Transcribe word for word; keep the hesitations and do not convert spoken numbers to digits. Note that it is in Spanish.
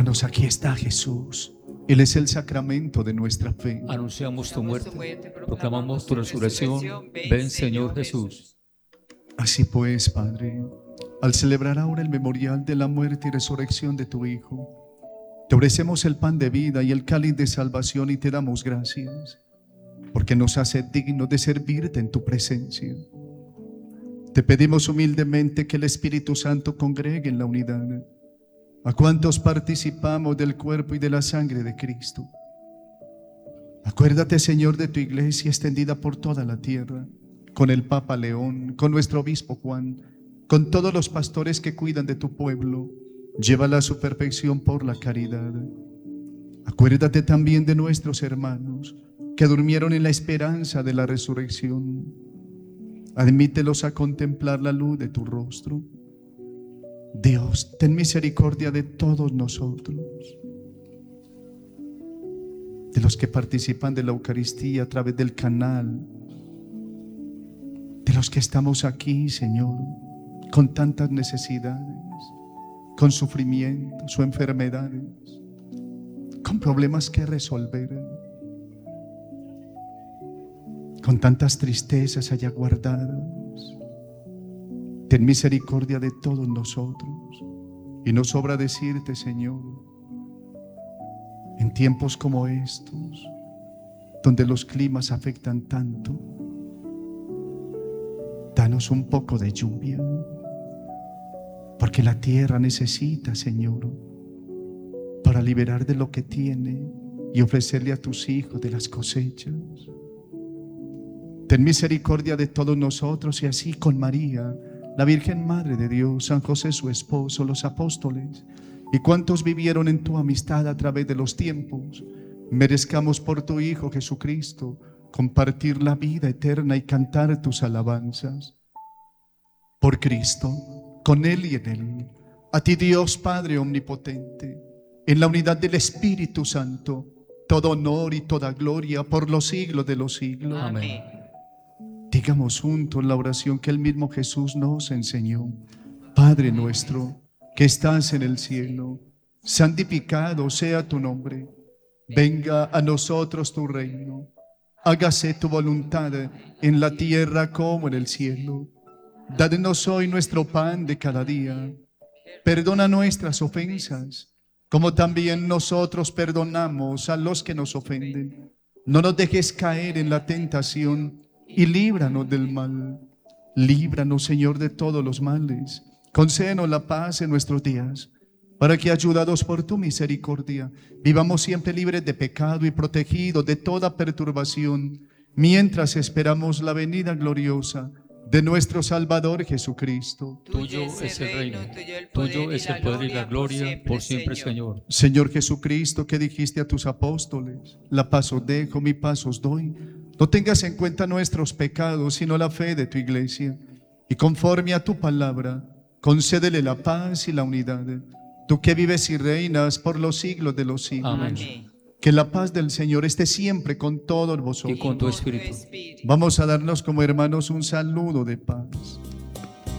Hermanos, aquí está Jesús. Él es el sacramento de nuestra fe. Anunciamos tu muerte, proclamamos tu resurrección. Ven, Señor Jesús. Así pues, Padre, al celebrar ahora el memorial de la muerte y resurrección de tu Hijo, te ofrecemos el pan de vida y el cáliz de salvación y te damos gracias, porque nos hace dignos de servirte en tu presencia. Te pedimos humildemente que el Espíritu Santo congregue en la unidad a cuantos participamos del cuerpo y de la sangre de Cristo. Acuérdate, Señor, de tu iglesia extendida por toda la tierra, con el Papa León, con nuestro obispo Juan, con todos los pastores que cuidan de tu pueblo. Llévala a su perfección por la caridad. Acuérdate también de nuestros hermanos que durmieron en la esperanza de la resurrección. Admítelos a contemplar la luz de tu rostro. Dios, ten misericordia de todos nosotros, de los que participan de la Eucaristía a través del canal, de los que estamos aquí, Señor, con tantas necesidades, con sufrimientos o enfermedades, con problemas que resolver, con tantas tristezas allá guardadas. Ten misericordia de todos nosotros. Y nos sobra decirte, Señor, en tiempos como estos, donde los climas afectan tanto, danos un poco de lluvia, porque la tierra necesita, Señor, para liberar de lo que tiene y ofrecerle a tus hijos de las cosechas. Ten misericordia de todos nosotros y así con María, la Virgen Madre de Dios, San José su esposo, los apóstoles y cuantos vivieron en tu amistad a través de los tiempos, merezcamos por tu Hijo Jesucristo compartir la vida eterna y cantar tus alabanzas. Por Cristo, con Él y en Él, a ti Dios Padre omnipotente, en la unidad del Espíritu Santo, todo honor y toda gloria por los siglos de los siglos. Amén. Digamos juntos la oración que el mismo Jesús nos enseñó. Padre nuestro, que estás en el cielo, santificado sea tu nombre. Venga a nosotros tu reino. Hágase tu voluntad en la tierra como en el cielo. Danos hoy nuestro pan de cada día. Perdona nuestras ofensas, como también nosotros perdonamos a los que nos ofenden. No nos dejes caer en la tentación y líbranos del mal. Líbranos, Señor, de todos los males. Concédenos la paz en nuestros días, para que, ayudados por tu misericordia, vivamos siempre libres de pecado y protegidos de toda perturbación, mientras esperamos la venida gloriosa de nuestro Salvador Jesucristo. Tuyo es el reino, tuyo es el poder y la gloria por siempre, Señor. Señor Jesucristo, que dijiste a tus apóstoles: la paz os dejo, mi paz os doy. No tengas en cuenta nuestros pecados, sino la fe de tu iglesia. Y conforme a tu palabra, concédele la paz y la unidad. Tú que vives y reinas por los siglos de los siglos. Amén. Que la paz del Señor esté siempre con todos vosotros. Y con tu espíritu. Vamos a darnos como hermanos un saludo de paz.